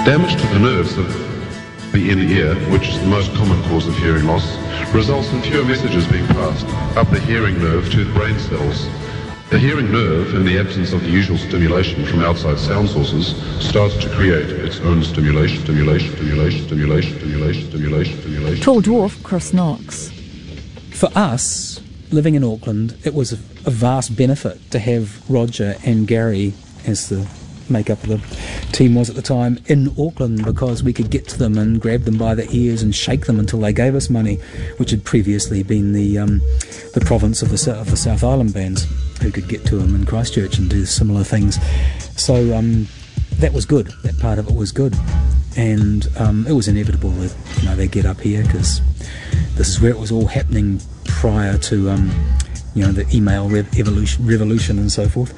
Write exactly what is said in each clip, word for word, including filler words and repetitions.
Damage to the nerves of the inner ear, which is the most common cause of hearing loss, results in fewer messages being passed up the hearing nerve to the brain cells. The hearing nerve, in the absence of the usual stimulation from outside sound sources, starts to create its own stimulation, stimulation, stimulation, stimulation, stimulation, stimulation, stimulation. Tall dwarf Chris Knox. For us, living in Auckland, it was a, a vast benefit to have Roger and Gary, as the makeup of the team was at the time, in Auckland, because we could get to them and grab them by the ears and shake them until they gave us money, which had previously been the um, the province of the of the South Island bands, who could get to them in Christchurch and do similar things. So um, that was good. That part of it was good, and um, it was inevitable that, you know, they get up here, because this is where it was all happening prior to um, you know, the email rev- evolution, revolution and so forth.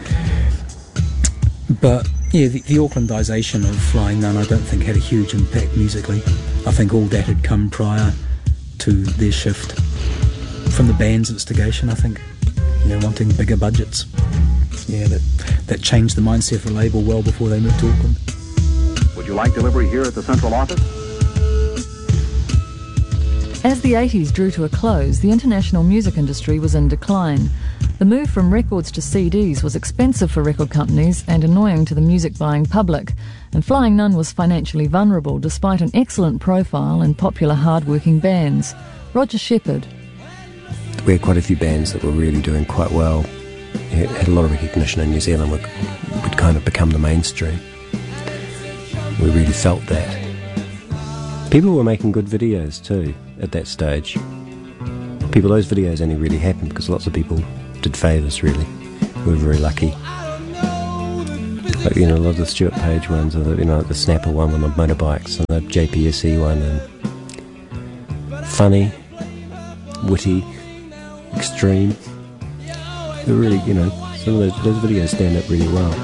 But yeah, the, the Aucklandisation of Flying Nun, I don't think had a huge impact musically. I think all that had come prior to their shift from the band's instigation, I think. You know, wanting bigger budgets. Yeah, that that changed the mindset of the label well before they moved to Auckland. Would you like delivery here at the central office? As the eighties drew to a close, the international music industry was in decline. The move from records to C Ds was expensive for record companies and annoying to the music-buying public, and Flying Nun was financially vulnerable despite an excellent profile and popular hard-working bands. Roger Shepherd. We had quite a few bands that were really doing quite well, had a lot of recognition in New Zealand, would, would kind of become the mainstream. We really felt that. People were making good videos too at that stage. People, those videos only really happened because lots of people did favours, really. We were very lucky. Like, you know, a lot of the Stuart Page ones, or the, you know, the Snapper one on the motorbikes, and the J P S E one, and funny, witty, extreme. They're really, you know, some of those, those videos stand up really well.